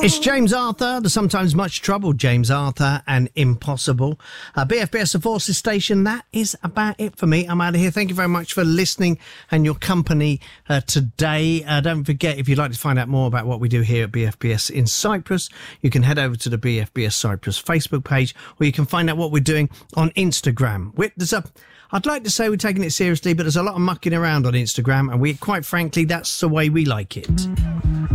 It's James Arthur, the sometimes much troubled James Arthur, and Impossible. BFBS The Forces Station, that is about it for me. I'm out of here. Thank you very much for listening and your company today. Don't forget, if you'd like to find out more about what we do here at BFBS in Cyprus, you can head over to the BFBS Cyprus Facebook page, or you can find out what we're doing on Instagram. I'd like to say we're taking it seriously, but there's a lot of mucking around on Instagram, and quite frankly, that's the way we like it.